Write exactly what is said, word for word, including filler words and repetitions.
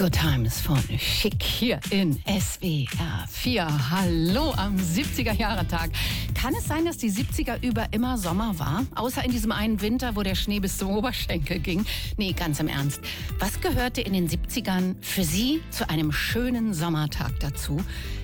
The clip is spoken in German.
Good Times von Chic hier in S W R vier. Hallo am siebziger-Jahre-Tag. Kann es sein, dass die siebziger über immer Sommer war? Außer in diesem einen Winter, wo der Schnee bis zum Oberschenkel ging? Nee, ganz im Ernst. Was gehörte in den siebzigern für Sie zu einem schönen Sommertag dazu?